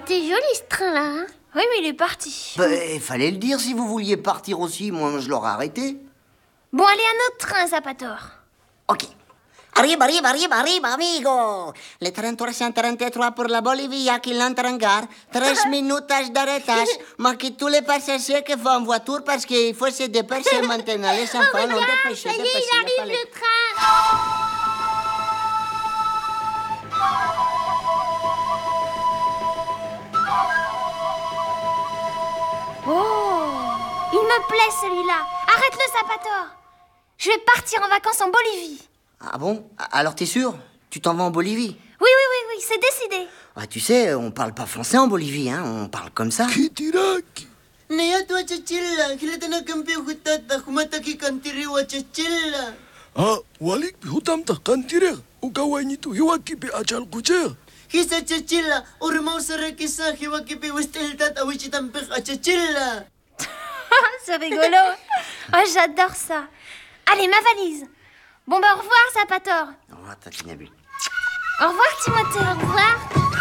était joli ce train-là, hein? Oui, mais il est parti. Il fallait le dire si vous vouliez partir aussi, moi je l'aurais arrêté. Bon, allez, un autre train, Zapator. Ok. Arriba, amigo. Le 333 pour la Bolivie, qui l'entre en gare. 3 minutos d'arrêtage. Marquez tous les passagers qui vont en voiture parce qu'il faut se dépêcher maintenant. Les enfants, non, dépêchez, Ça y est, il arrive le train. Oh, il me plaît celui-là. Arrête-le, Zapator. Je vais partir en vacances en Bolivie. Ah bon? Alors t'es sûr? Tu t'en vas en Bolivie? Oui, c'est décidé. Ah, tu sais, on parle pas français en Bolivie, hein. On parle comme ça. Kitiraki. Nayatwa chachilla, hilatana kampi hutata, humataki kantiriwa chachilla. Ah, walik hutamta kantire. Ukawai nitu hiwakipi achal kucher. Hisa chachilla, urmau sarakisa, hiwakipi wisteltat awichitampik achachilla. C'est rigolo. Oh, j'adore ça. Allez, ma valise. Bon, au revoir, Zapator. Au revoir, Tati Nabu. Au revoir, Timothée. Au revoir.